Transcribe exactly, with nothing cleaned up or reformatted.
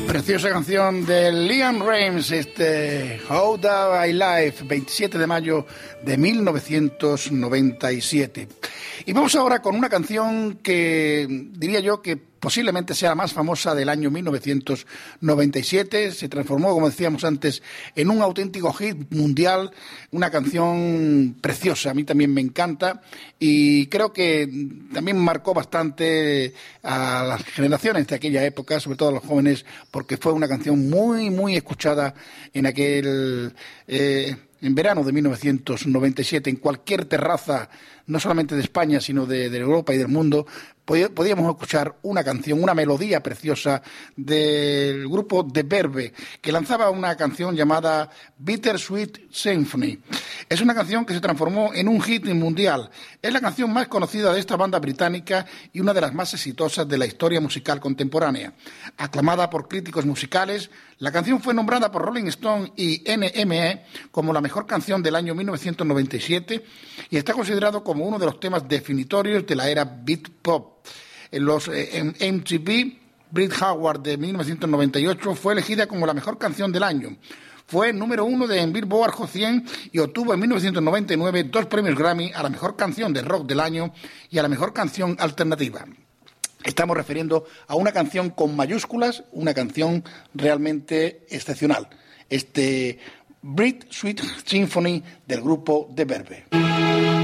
Preciosa canción de Liam Reims, este How Do I Live, veintisiete de mayo de mil novecientos noventa y siete. Y vamos ahora con una canción que diría yo que posiblemente sea la más famosa del año mil novecientos noventa y siete. Se transformó, como decíamos antes, en un auténtico hit mundial, una canción preciosa, a mí también me encanta y creo que también marcó bastante a las generaciones de aquella época, sobre todo a los jóvenes, porque fue una canción muy, muy escuchada en aquel... Eh, en verano de mil novecientos noventa y siete, en cualquier terraza, no solamente de España, sino de, de Europa y del mundo, podíamos escuchar una canción, una melodía preciosa del grupo The Verve, que lanzaba una canción llamada Bittersweet Symphony. Es una canción que se transformó en un hit mundial. Es la canción más conocida de esta banda británica y una de las más exitosas de la historia musical contemporánea. Aclamada por críticos musicales, la canción fue nombrada por Rolling Stone y N M E como la mejor canción del año mil novecientos noventa y siete y está considerado como uno de los temas definitorios de la era beat pop. En los en M T V, Brit Howard de mil novecientos noventa y ocho fue elegida como la mejor canción del año. Fue número uno de en Billboard Hot cien y obtuvo en mil novecientos noventa y nueve dos premios Grammy a la mejor canción de rock del año y a la mejor canción alternativa. Estamos refiriendo a una canción con mayúsculas, una canción realmente excepcional. Este Bittersweet Symphony del grupo The Verve.